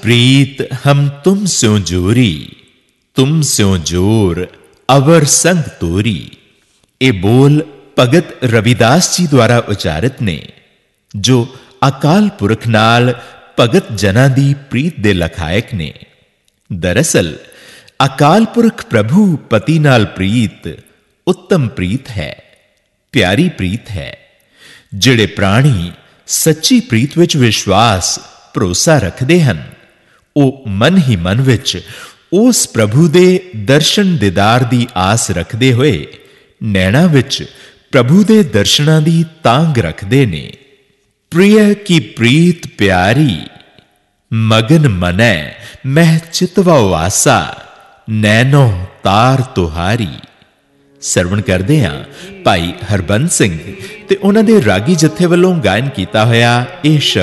प्रीत हम तुम स्यों जोरी, तुम स्यों जोर अवर संग तोरी। ये बोल भगत रविदास जी द्वारा उचारित ने, जो अकाल पुरख नाल भगत जना दी प्रीत दे लखायक ने। दरअसल अकाल पुरख प्रभु पति नाल प्रीत उत्तम प्रीत है, प्यारी प्रीत है। जिहड़े प्राणी सच्ची प्रीत विच विश्वास भरोसा रखते हैं, ਉਹ मन ही मन विच उस प्रभु दे दर्शन दीदार दी आस रखते हुए नैना विच प्रभु दे दर्शनां दी तांग रखते ने। प्रिय की प्रीत प्यारी, मगन मनै मह चितवा वासा, नैनो तार तुहारी। सरवण करदे हां भाई हरबंस सिंह ते उन्हां दे रागी जत्थे वल्लों गायन कीता होया यह शब्द।